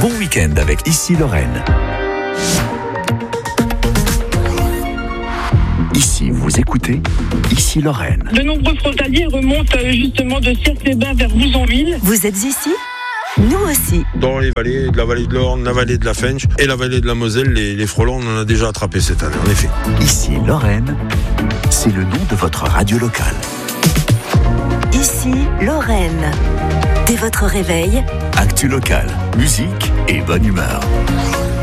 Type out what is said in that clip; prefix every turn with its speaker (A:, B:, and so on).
A: Bon week-end avec Ici Lorraine. Ici, vous écoutez Ici Lorraine.
B: De nombreux frontaliers remontent justement de Cirque-les-Bains vers Bouzonville.
C: Vous êtes ici ? Nous aussi.
D: Dans les vallées, de la vallée de l'Orne, la vallée de la Fensch et la vallée de la Moselle, les frelons, on en a déjà attrapé cette année, en effet.
A: Ici Lorraine, c'est le nom de votre radio locale.
C: Ici Lorraine. Dès votre réveil,
A: Actu locale, musique et bonne humeur.